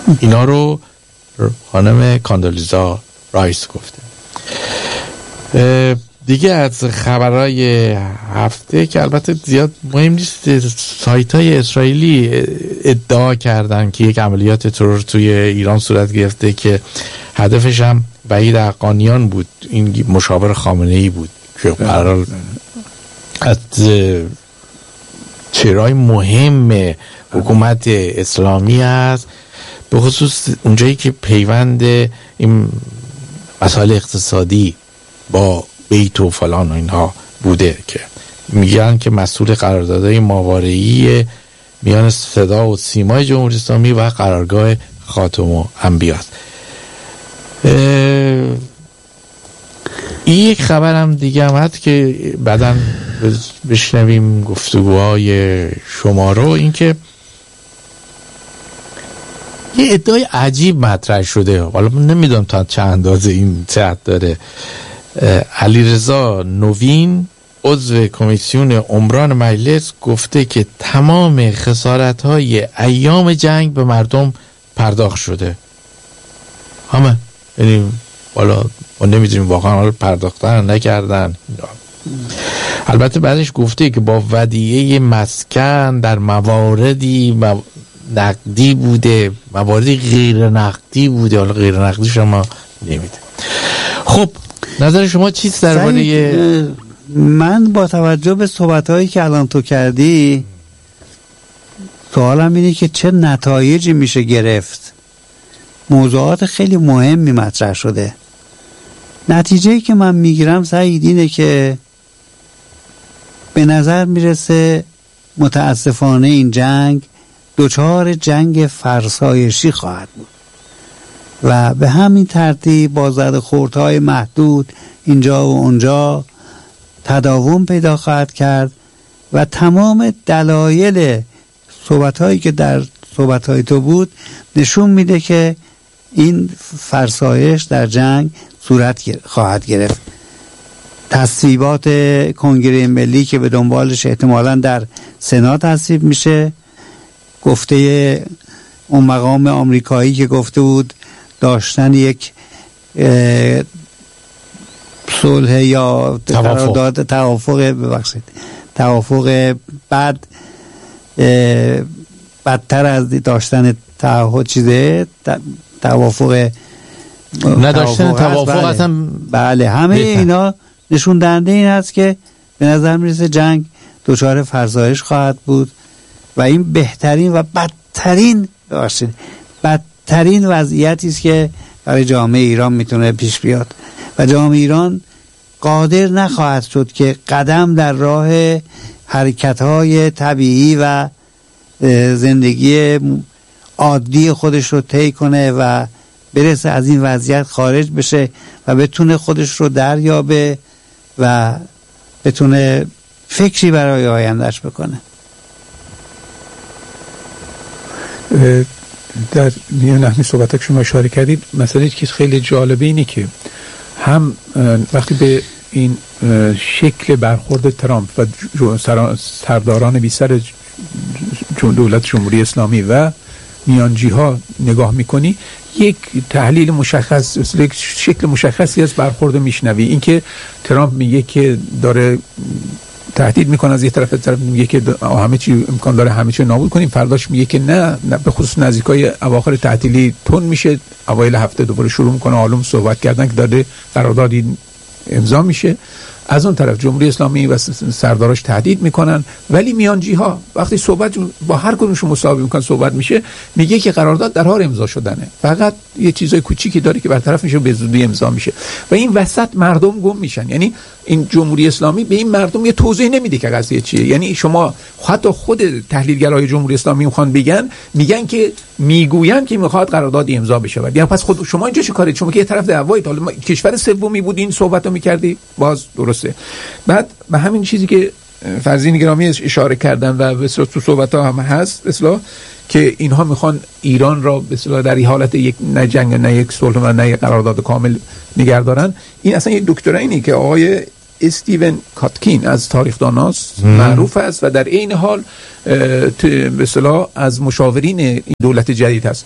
اینا رو خانم کاندولیزا رایس گفته. دیگه از خبرهای هفته که البته زیاد مهم نیست، سایت‌های اسرائیلی ادعا کردن که یک عملیات ترور توی ایران صورت گرفته که هدفش هم وحید حقانیان بود، این مشاور خامنه‌ای بود که قرار از چهره‌های مهم حکومت اسلامی است، به خصوص اونجایی که پیوند این مسائل اقتصادی با بیت و فلان و اینها بوده، که میگن که مسئول قراردادهای ماورایی میان صدا و سیمای جمهوری اسلامی و قرارگاه خاتم الانبیا است. این یک خبر هم دیگه هم هست که بعداً بشنویم گفتگوهای شما رو، این که یه ادعای عجیب مطرح شده، حالا من نمیدونم تا چه اندازه این صحت داره. علیرضا نوین عضو کمیسیون عمران مجلس گفته که تمام خسارت‌های ایام جنگ به مردم پرداخت شده. همه، یعنی حالا ما نمیدونیم واقعا حالا پرداختن نکردن. البته بعدش گفته که با ودیعه مسکن در مواردی نقدی بوده، مواردی غیر نقدی بوده، حالا غیر نقدی شما نمیده. خب نظر شما چیست درباره؟ من با توجه به صحبت‌هایی که الان تو کردی، سوالم اینه که چه نتایجی میشه گرفت. موضوعات خیلی مهمی مطرح شده. نتیجه‌ای که من میگیرم سعید اینه که به نظر میرسه متاسفانه این جنگ دچار جنگ فرسایشی خواهد بود و به همین ترتیب با زد خوردهای محدود اینجا و اونجا تداوم پیدا خواهد کرد و تمام دلایل صحبتهایی که در صحبتهای تو بود نشون میده که این فرسایش در جنگ صورت خواهد گرفت. تصویبات کنگره ملی که به دنبالش احتمالاً در سنا تصویب میشه، گفته اون مقام آمریکایی که گفته بود داشتن یک صلح یا توافق بدتر از داشتن تعهد چیزه، توافق نداشتن توافق اصلا. بله همه اینا نشون دهنده این است که به نظر میرسه جنگ دچار فرسایش خواهد بود و این بهترین و بدترین وضعیتی است که برای جامعه ایران میتونه پیش بیاد و جامعه ایران قادر نخواهد شد که قدم در راه حرکت‌های طبیعی و زندگی عادی خودش رو طی کنه و برسه از این وضعیت خارج بشه و بتونه خودش رو دریابه و بتونه فکری برای آیندهش بکنه. در میان همین صحبت که شما اشاره کردید، مسئله که خیلی جالبه اینه که هم وقتی به این شکل برخورد ترامپ و سرداران بیشتر دولت جمهوری اسلامی و میانجی ها نگاه میکنی، یک تحلیل مشخص، یک شکل مشخصی از برخورد میشنوی. این که ترامپ میگه که داره تهدید میکنه از یه طرف میگه که همه چی امکان داره همه چی نابود کنیم، فرداش میگه که نه به خصوص نزدیکای اواخر تعطیلی تون میشه، اوایل هفته دوباره شروع میکنه عالم صحبت کردن که داره قراردادی امضا میشه. از اون طرف جمهوری اسلامی و سرداراش تهدید میکنن، ولی میانجی ها وقتی صحبت با هر کدومشون مساوی میکنن صحبت میشه، میگه که قرارداد در حال امضا شدنه، فقط یه چیزای کوچیکی داره که برطرف میشه و به زودی امضا میشه و این وسط مردم گم میشن. یعنی این جمهوری اسلامی به این مردم یه توضیح نمیده که قضیه چیه. یعنی شما حتی خود تحلیلگرای جمهوری اسلامی میخوان میگن که میگوین که میخواد قرارداد امضا بشه. یعنی پس خود شما اینجا چه کارید؟ شما که یه طرف دعوایید، حالا کشور سومی بود این صحبتو میکردی، باز درسته. بعد به همین چیزی که فرزین گرامی اشاره کردن و به اصطلاح تو صحبت‌ها هم هست، اصلا که اینها میخوان ایران را به اصطلاح در حالت یک نه جنگ نه یک صلح و نه یک قرارداد کامل نگه دارن. این اصلا یک دکترینی که آقای استیون کاتکین از تاریخ‌داناست معروف است و در این حال به اصطلاح از مشاورین این دولت جدید هست.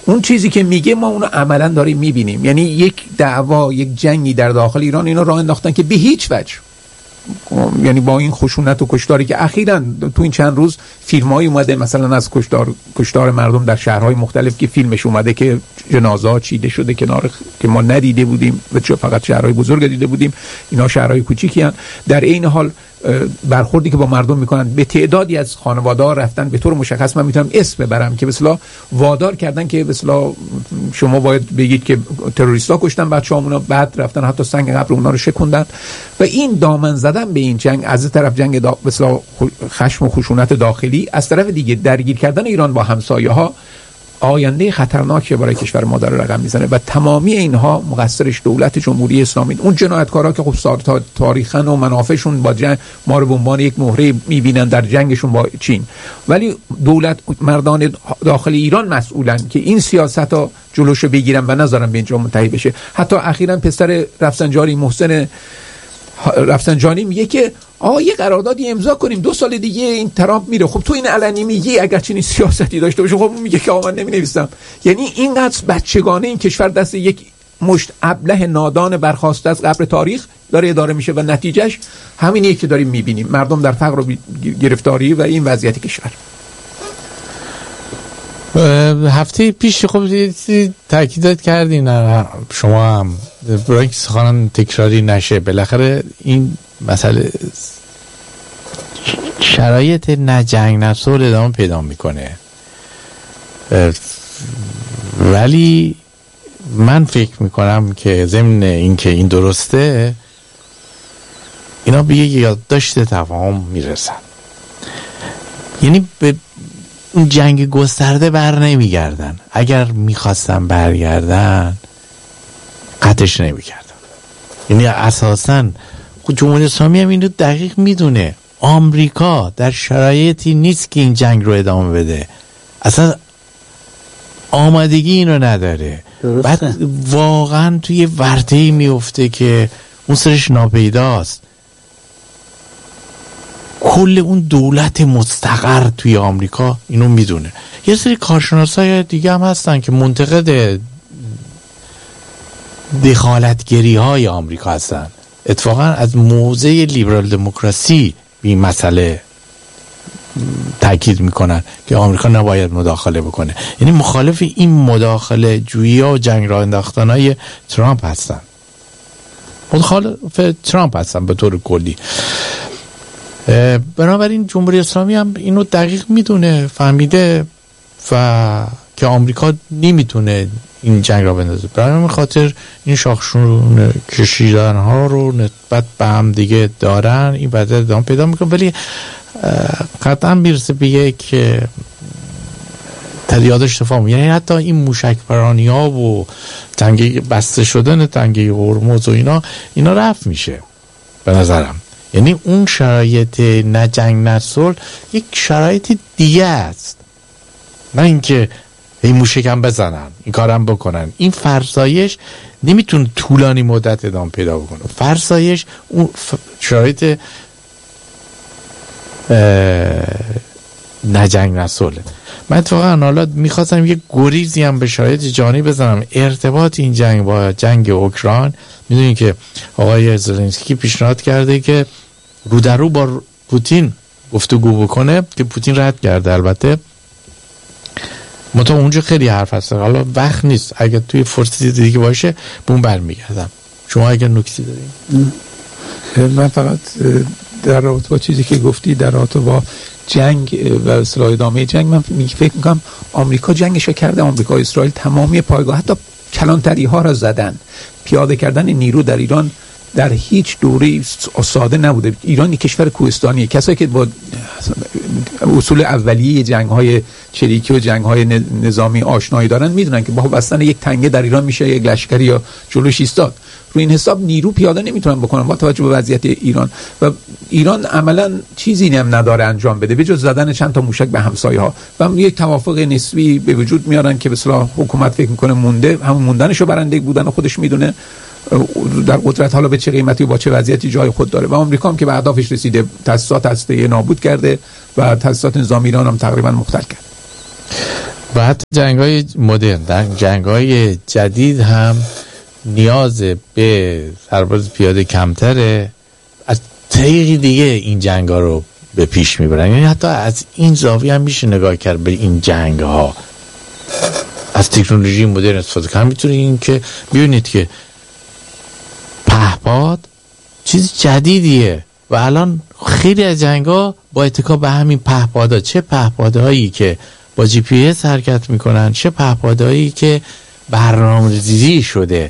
اون چیزی که میگه ما اونو عملا داریم میبینیم. یعنی یک دعوا، یک جنگی در داخل ایران اینا راه انداختن که به هیچ وجه، یعنی با این خشونت و کشتاری که اخیراً تو این چند روز فیلم‌های اومده مثلا از کشتار مردم در شهرهای مختلف که فیلمش اومده که جنازه‌ها چیده شده کنار، که ما ندیده بودیم و فقط شهرهای بزرگ دیده بودیم، اینا شهرهای کوچیکی هستند. در این حال برخوردی که با مردم میکنن، به تعدادی از خانواده‌ها رفتن به طور مشخص، من میتونم اسم ببرم، که به اصطلاح وادار کردن که به اصطلاح شما باید بگید که تروریستا کشتن بچه‌هامونو، بعد رفتن حتی سنگ قبر اونا رو شکوندن و این دامن زدن به این جنگ، از طرف جنگ به اصطلاح خشم و خشونت داخلی، از طرف دیگه درگیر کردن ایران با همسایه‌ها، آینده خطرناکی برای کشور ما داره رقم میزنه و تمامی اینها مقصرش دولت جمهوری اسلامی. اون جنایتکارا که خب تاریخاً و منافعشون با جنگ ما رو به عنوان یک مهره میبینن در جنگشون با چین، ولی دولت مردان داخل ایران مسئولن که این سیاستو جلوشو بگیرن و نذارن به اینجا منتهی بشه. حتی اخیراً پسر رفسنجانی محسن رفسنجانی میگه که یه قراردادی امضا کنیم 2 سال دیگه این ترامپ میره. خب تو این علنی میگی اگر چنین سیاستی داشته باشه، خب میگه که من نمینویسم. یعنی اینقدر بچگانه این کشور دست یک مشت ابله نادان برخاسته از قبر تاریخ داره اداره میشه و نتیجهش همینیه که داریم میبینیم، مردم در فقر و گرفتاری و این وضعیت کشور. هفته پیش خب تاکید کردین شما هم، برای اینکه سخنان تکراری نشه، بالاخره این مسئله شرایط نه جنگ نه صلح ادامه پیدا میکنه، ولی من فکر میکنم که ضمن اینکه این درسته، اینا به یک یادداشت تفاهم میرسن. یعنی به اون جنگ گسترده بر نمیگردن، اگر میخواستن برگردن قطعش نمیکردن. یعنی اساساً جمهوری اسلامی هم اینو دقیق میدونه، آمریکا در شرایطی نیست که این جنگ رو ادامه بده، اصلا آمادگی اینو نداره. بعد واقعا توی ورطه‌ای میفته که اون سرش ناپیداست. کل اون دولت مستقر توی آمریکا اینو میدونه. یه سری کارشناسای دیگه هم هستن که منتقد دخالتگری های آمریکا هستن، اتفاقا از موضع لیبرال دموکراسی به این مسئله تاکید میکنن که آمریکا نباید مداخله بکنه. یعنی مخالف این مداخله جویی ها و جنگ راه انداختن های ترامپ هستن، مخالف ترامپ هستن به طور کلی. بنابراین جمهوری اسلامی هم اینو دقیق میدونه، فهمیده و که آمریکا نمیتونه این جنگ را بندازه. برای همین خاطر این شاخشون کشیدن ها رو نسبت به هم دیگه دارن، این بعد ادامه پیدا میکنه، ولی قطعا میرسه به یک تدیادش تفاهم. یعنی حتی این موشک پرانی ها و تنگه بسته شدن تنگه هرمز و اینا رفت میشه به نظرم. یعنی اون شرایط نه جنگ نه صلح یک شرایط دیگه است، نه اینکه این موشکم بزنن این کارم بکنن. این فرسایش نمیتونه طولانی مدت ادامه پیدا بکنه. فرسایش اون شرایط نه جنگ نه صلح. من اتفاقا حالا میخواستم یک گریزی هم به شرایط جهانی بزنم، ارتباط این جنگ با جنگ اوکراین. میدونید که آقای زلنسکی پیشنهاد کرده که رو در رو با پوتین گفتگو بکنه که پوتین رد کرده. البته متا اونجا خیلی حرف هست، حالا وقت نیست، اگر توی فرصتی دیگه باشه به اون برمیگردم. شما اگر نکتی دارین؟ من فقط در رابطه با چیزی که گفتی در رابطه با جنگ و اصلاح ادامه جنگ، من فکر میکنم آمریکا جنگش کرده. آمریکا و اسرائیل تمامی پایگاه، حتی کلانتری ها را زدن. پیاده کردن نیرو در ایران در هیچ دوره ساده نبوده. ایران یک کشور کوهستانیه. کسایی که با اصول اولیه جنگ‌های چریکی و جنگ‌های نظامی آشنایی دارن میدونن که با بستن یک تنگه در ایران میشه یک لشکری یا جلوش ایستاد. رو این حساب نیرو پیاده نمیتونن بکنن با توجه به وضعیت ایران، و ایران عملاً چیزی هم نداره انجام بده به جز زدن چند تا موشک به همسایه‌ها. و یک توافق نسبی به وجود میارن که به اصطلاح حکومت فکر میکنه مونده، همون موندنشو برنده بودن و خودش میدونه در قدرت حالا به چه قیمتی و با چه وضعیتی جای خود داره. و آمریکا هم که به اهدافش رسیده، تاسیسات هسته‌ای نابود کرده و تاسیسات نظامی ایران هم تقریبا مختل کرد. و حتی جنگ‌های مدرن، جنگ‌های جدید هم نیاز به سرباز پیاده کمتره، از طریق دیگه این جنگ‌ها رو به پیش میبرن. یعنی حتی از این زاویه هم میشه نگاه کرد به این جنگ‌ها، از تکنولوژی مدرن استفاده کنن. میتونید که ببینید که پهپاد چیز جدیدیه و الان خیلی از جنگ‌ها با اتکا به همین پهپادها، چه پهپادهایی که با جی پی اس حرکت میکنن، چه پهپادهایی که برنامه‌ریزی شده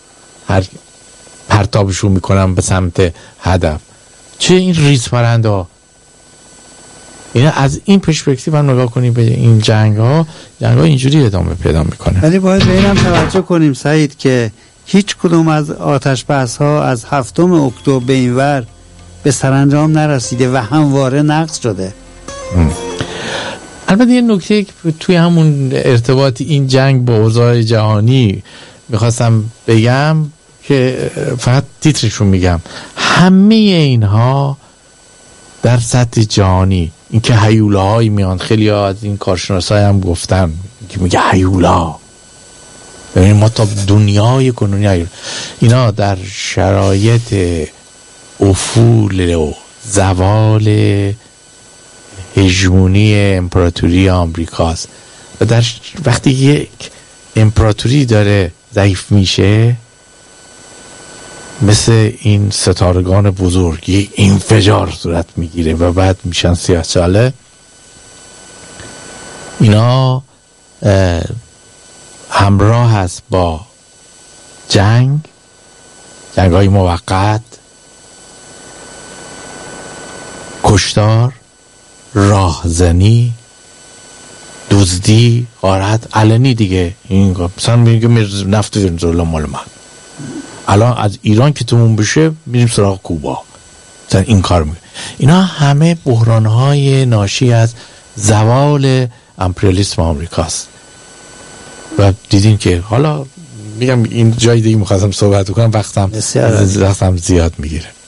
پرتابشون میکنن به سمت هدف، چه این ریز پرنده ها. یعنی از این پرسپکتیو هم نگاه کنیم به این جنگ ها اینجوری ادامه پیدا میکنه. ولی باید به اینم توجه کنیم سعید که هیچ کدوم از آتش بس ها از 7 اکتبر به این ور به سرانجام نرسیده و همواره نقض شده. البته یه نکته توی همون ارتباط این جنگ با اوضاع جهانی میخواستم بگم که فقط تیترشون میگم، همه اینها در سطح جهانی، این که هیولاهایی میان، خیلی ها از این کارشناسای هم گفتن که میگه هیولا، ببینید ما تا دنیای کنونی اینا در شرایط افول و زوال هژمونی امپراتوری آمریکاست و در وقتی یک امپراتوری داره ضعیف میشه، مثل این ستارگان بزرگی انفجار صورت میگیره و بعد میشن سیاه‌چاله. اینا همراه هست با جنگ‌های موقت، کشتار، راهزنی، دزدی، غارت علنی دیگه. این مثلا میگه نفت ونزوئلا مال من، الان از ایران که تموم بشه میریم سراغ کوبا، مثلا این کار میگه. اینا همه بحران‌های ناشی از زوال امپریالیسم آمریکاست و دیدین که حالا میگم این جای دیگه میخواستم صحبت کنم، وقتم زیاد میگیره.